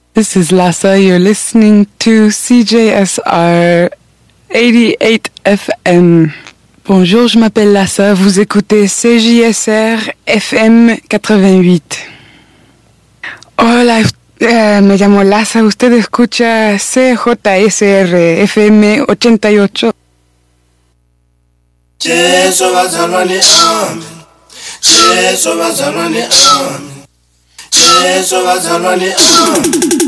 This is Lassa. You're listening to CJSR 88 FM. Bonjour, je m'appelle Lassa. Vous écoutez CJSR FM 88. Hola, me llamo Lassa. Usted escucha CJSR FM 88. Jesu bazalwane amen. Jesu bazalwane amen. Jesu bazalwane amen.